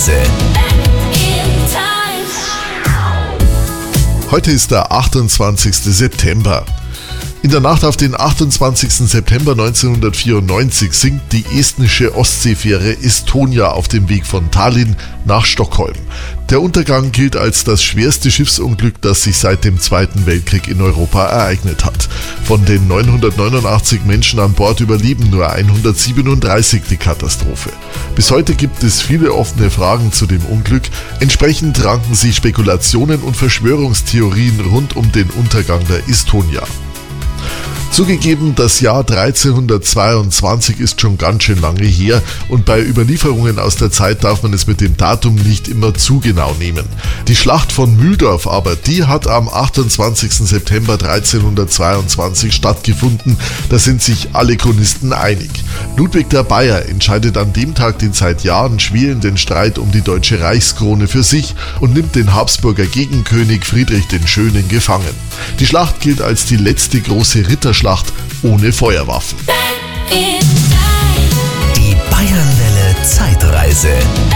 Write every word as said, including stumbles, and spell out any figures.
Zeitreise. Heute ist der achtundzwanzigste September. In der Nacht auf den achtundzwanzigsten September neunzehnhundertvierundneunzig sinkt die estnische Ostseefähre Estonia auf dem Weg von Tallinn nach Stockholm. Der Untergang gilt als das schwerste Schiffsunglück, das sich seit dem Zweiten Weltkrieg in Europa ereignet hat. Von den neunhundertneunundachtzig Menschen an Bord überleben nur hundertsiebenunddreißig die Katastrophe. Bis heute gibt es viele offene Fragen zu dem Unglück. Entsprechend ranken sich Spekulationen und Verschwörungstheorien rund um den Untergang der Estonia. Zugegeben, das Jahr dreizehnhundertzweiundzwanzig ist schon ganz schön lange her und bei Überlieferungen aus der Zeit darf man es mit dem Datum nicht immer zu genau nehmen. Die Schlacht von Mühldorf aber, die hat am achtundzwanzigsten September dreizehnhundertzweiundzwanzig stattgefunden, da sind sich alle Chronisten einig. Ludwig der Bayer entscheidet an dem Tag den seit Jahren schwelenden Streit um die deutsche Reichskrone für sich und nimmt den Habsburger Gegenkönig Friedrich den Schönen gefangen. Die Schlacht gilt als die letzte große Ritterschlacht ohne Feuerwaffen. Die Bayernwelle Zeitreise.